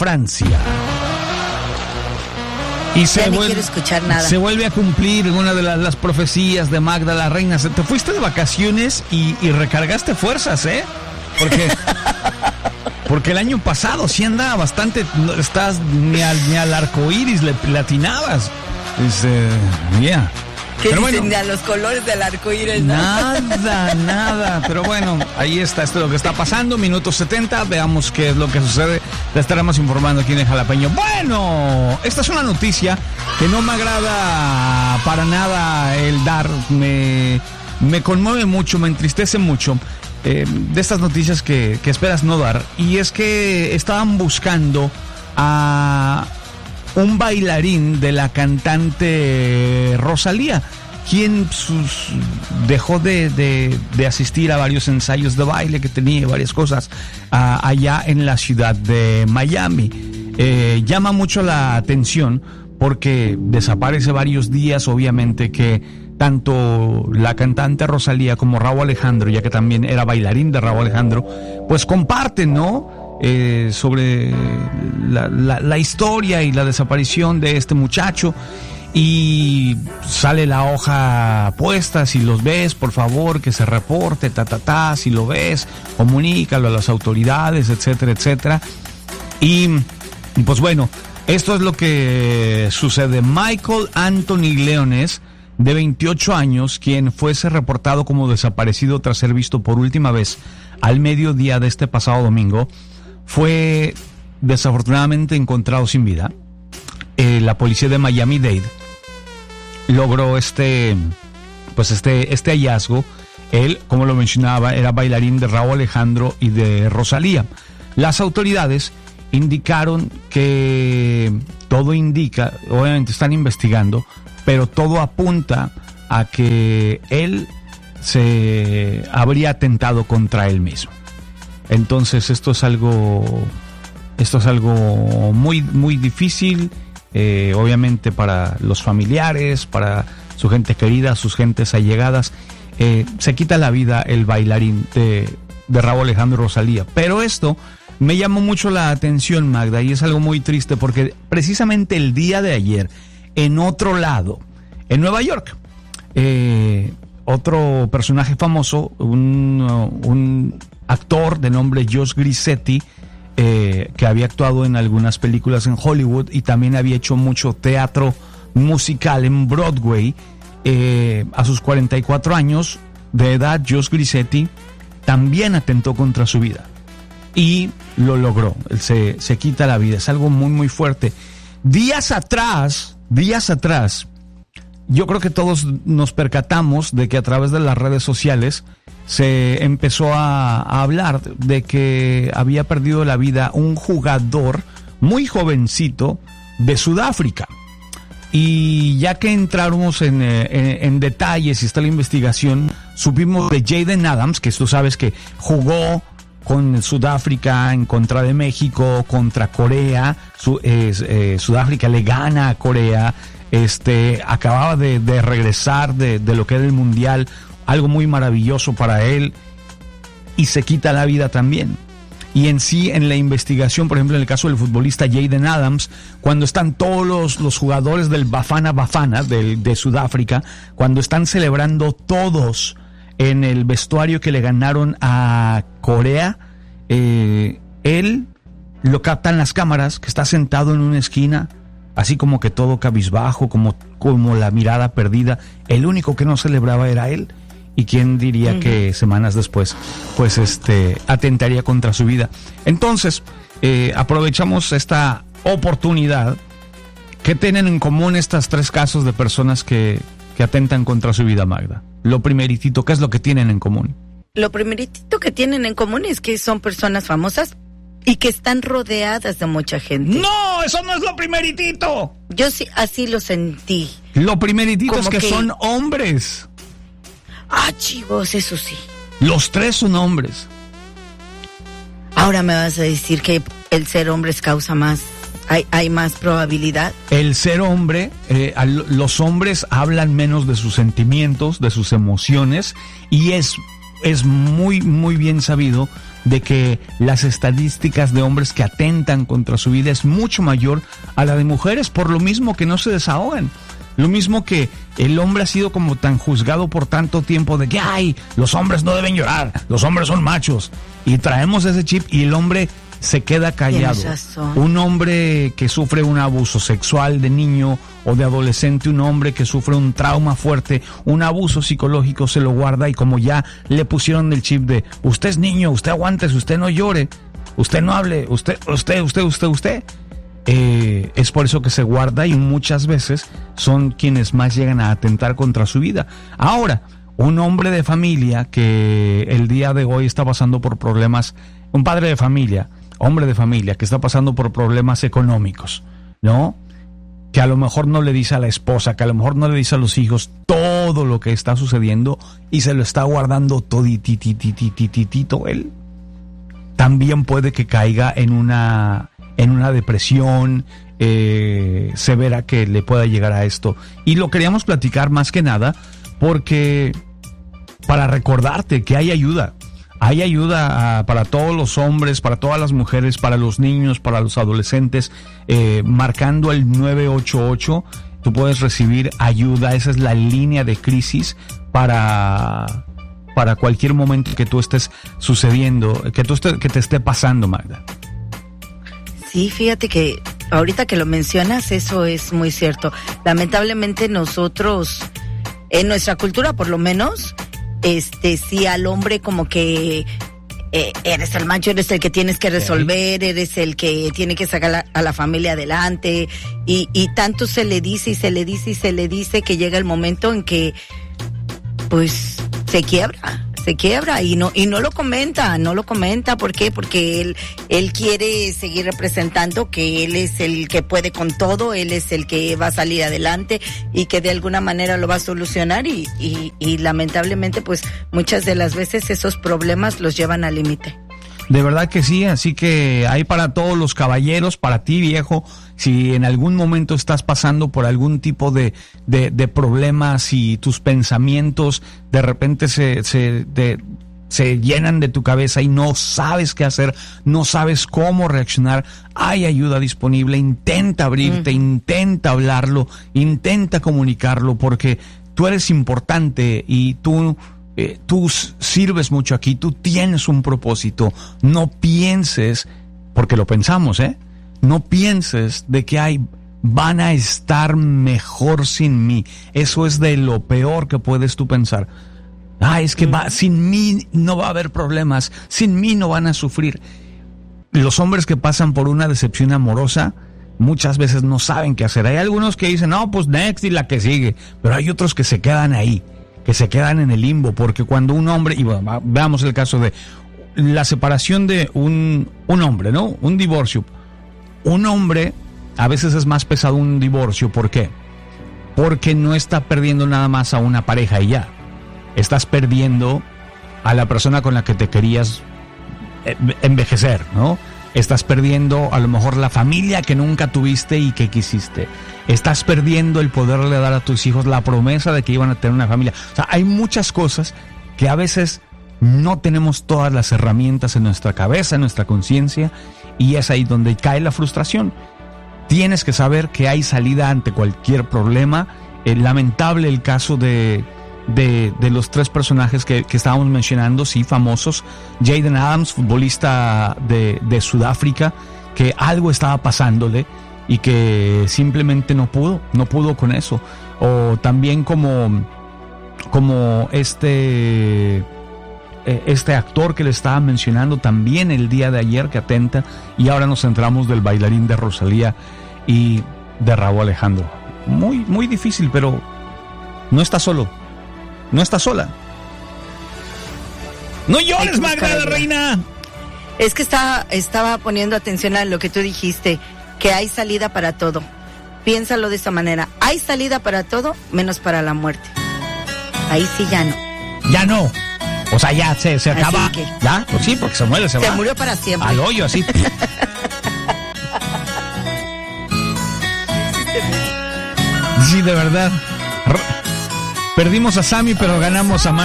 Francia. Y quiero escuchar nada. Se vuelve a cumplir una de las profecías de Magda la Reina. Te fuiste de vacaciones y recargaste fuerzas, ¿eh? Porque el año pasado sí andaba bastante, estás ni al arco iris le atinabas. Yeah. ¿Qué dicen bueno, a los colores del arco iris? Nada. Pero bueno, ahí está, esto es lo que está pasando. Minuto 70, veamos qué es lo que sucede. Le estaremos informando aquí en el Jalapeño. Bueno, esta es una noticia que no me agrada para nada el dar. Me conmueve mucho, me entristece mucho. De estas noticias que esperas no dar, y es que estaban buscando a un bailarín de la cantante Rosalía, quien dejó de asistir a varios ensayos de baile que tenía, varias cosas allá en la ciudad de Miami. Llama mucho la atención porque desaparece varios días, obviamente que tanto la cantante Rosalía como Rauw Alejandro, ya que también era bailarín de Rauw Alejandro, pues comparten, ¿no? Sobre la historia y la desaparición de este muchacho. Y sale la hoja puesta, si los ves, por favor, que se reporte, si lo ves, comunícalo a las autoridades, etcétera, etcétera. Y pues bueno, esto es lo que sucede. Michael Anthony Leones, de 28 años, quien fuese reportado como desaparecido tras ser visto por última vez al mediodía de este pasado domingo, fue desafortunadamente encontrado sin vida. La policía de Miami-Dade logró este hallazgo. Él, como lo mencionaba, era bailarín de Rauw Alejandro y de Rosalía. Las autoridades indicaron que todo indica, obviamente están investigando, pero todo apunta a que él se habría atentado contra él mismo. Entonces esto es algo muy, muy difícil, obviamente para los familiares, para su gente querida, sus gentes allegadas. Se quita la vida el bailarín de Rauw Alejandro y Rosalía. Pero esto me llamó mucho la atención, Magda, y es algo muy triste porque precisamente el día de ayer, en otro lado, en Nueva York, otro personaje famoso, un actor de nombre Josh Grissetti, que había actuado en algunas películas en Hollywood y también había hecho mucho teatro musical en Broadway. A sus 44 años de edad, Josh Grissetti también atentó contra su vida y lo logró. Él se quita la vida. Es algo muy, muy fuerte. Días atrás, yo creo que todos nos percatamos de que a través de las redes sociales se empezó a hablar de que había perdido la vida un jugador muy jovencito de Sudáfrica. Y ya que entramos en detalles y está la investigación, supimos de Jaden Adams, que tú sabes que jugó con Sudáfrica en contra de México, contra Corea. Sudáfrica le gana a Corea. Acababa de regresar de lo que era el Mundial, algo muy maravilloso para él, y se quita la vida también. Y en sí, en la investigación, por ejemplo, en el caso del futbolista Jaden Adams, cuando están todos los jugadores del Bafana Bafana de Sudáfrica, cuando están celebrando todos en el vestuario que le ganaron a Corea, él lo captan las cámaras, que está sentado en una esquina, así como que todo cabizbajo, como la mirada perdida. El único que no celebraba era él. Y quién diría que semanas después, pues atentaría contra su vida. Entonces, aprovechamos esta oportunidad. ¿Qué tienen en común estos tres casos de personas que atentan contra su vida, Magda? Lo primeritito, ¿qué es lo que tienen en común? Lo primeritito que tienen en común es que son personas famosas y que están rodeadas de mucha gente. ¡No! ¡Eso no es lo primeritito! Yo sí, así lo sentí. Lo primeritito es que son hombres. Ah, chivos, eso sí. Los tres son hombres. Ahora me vas a decir que el ser hombre causa más, hay más probabilidad. El ser hombre, los hombres hablan menos de sus sentimientos, de sus emociones, y es muy, muy bien sabido de que las estadísticas de hombres que atentan contra su vida es mucho mayor a la de mujeres, por lo mismo que no se desahogan. Lo mismo que el hombre ha sido como tan juzgado por tanto tiempo de que, ay, los hombres no deben llorar, los hombres son machos. Y traemos ese chip y el hombre se queda callado. Un hombre que sufre un abuso sexual de niño o de adolescente, un hombre que sufre un trauma fuerte, un abuso psicológico, se lo guarda, y como ya le pusieron el chip de usted es niño, usted aguántese, usted no llore, usted no hable, usted. Es por eso que se guarda, y muchas veces son quienes más llegan a atentar contra su vida. Ahora, un hombre de familia que el día de hoy está pasando por problemas, un padre de familia, hombre de familia que está pasando por problemas económicos, ¿no? Que a lo mejor no le dice a la esposa, que a lo mejor no le dice a los hijos todo lo que está sucediendo y se lo está guardando toditititititito él. También puede que caiga en una depresión severa que le pueda llegar a esto. Y lo queríamos platicar más que nada porque para recordarte que hay ayuda. Hay ayuda para todos los hombres, para todas las mujeres, para los niños, para los adolescentes. Marcando el 988, tú puedes recibir ayuda. Esa es la línea de crisis para cualquier momento que tú estés sucediendo, que te esté pasando, Magda. Sí, fíjate que ahorita que lo mencionas, eso es muy cierto. Lamentablemente nosotros, en nuestra cultura por lo menos, sí al hombre como que eres el macho, eres el que tienes que resolver, eres el que tiene que sacar a la familia adelante, y tanto se le dice y se le dice y se le dice que llega el momento en que pues se quiebra y no lo comenta. ¿Por qué? Porque él quiere seguir representando que él es el que puede con todo, él es el que va a salir adelante y que de alguna manera lo va a solucionar, y lamentablemente pues muchas de las veces esos problemas los llevan al límite. De verdad que sí, así que hay para todos los caballeros, para ti viejo, si en algún momento estás pasando por algún tipo de problemas y tus pensamientos de repente se llenan de tu cabeza y no sabes qué hacer, no sabes cómo reaccionar, hay ayuda disponible. Intenta abrirte, intenta hablarlo, intenta comunicarlo, porque tú eres importante y tú sirves mucho aquí, tú tienes un propósito. No pienses, porque lo pensamos, no pienses de que van a estar mejor sin mí. Eso es de lo peor que puedes tú pensar. Es que sin mí no va a haber problemas, sin mí no van a sufrir. Los hombres que pasan por una decepción amorosa muchas veces no saben qué hacer. Hay algunos que dicen, no, pues next y la que sigue, pero hay otros que se quedan ahí, que se quedan en el limbo, porque cuando un hombre, y bueno, veamos el caso de la separación de un hombre, ¿no? Un divorcio. Un hombre, a veces es más pesado un divorcio. ¿Por qué? Porque no está perdiendo nada más a una pareja y ya. Estás perdiendo a la persona con la que te querías envejecer, ¿no? Estás perdiendo a lo mejor la familia que nunca tuviste y que quisiste. Estás perdiendo el poderle dar a tus hijos la promesa de que iban a tener una familia. O sea, hay muchas cosas que a veces no tenemos todas las herramientas en nuestra cabeza, en nuestra conciencia, y es ahí donde cae la frustración. Tienes que saber que hay salida ante cualquier problema. Lamentable el caso de los tres personajes que estábamos mencionando, sí, famosos. Jaden Adams, futbolista de Sudáfrica, que algo estaba pasándole y que simplemente no pudo con eso. O también como este actor que le estaba mencionando también el día de ayer, que atenta. Y ahora nos centramos del bailarín de Rosalía y de Rauw Alejandro. Muy, muy difícil, pero no está solo. No está sola. ¡No llores, Magda, la reina! Es que estaba poniendo atención a lo que tú dijiste, que hay salida para todo. Piénsalo de esta manera. Hay salida para todo, menos para la muerte. Ahí sí ya no. Ya no. O sea, ya se acaba. Que, ¿ya? Pues sí, porque se muere, se va. Se murió para siempre. Al hoyo, así. Sí, de verdad. Perdimos a Sammy, pero ganamos a